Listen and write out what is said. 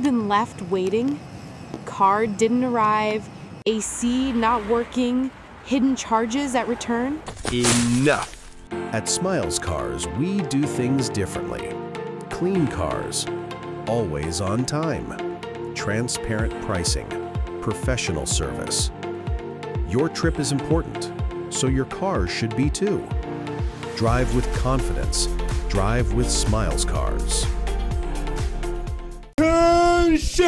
been left waiting? Card didn't arrive, AC not working, hidden charges at return? Enough! At Smiles Cars, we do things differently. Clean cars, always on time, transparent pricing, professional service. Your trip is important, so your car should be too. Drive with confidence. Drive with Smiles Cars.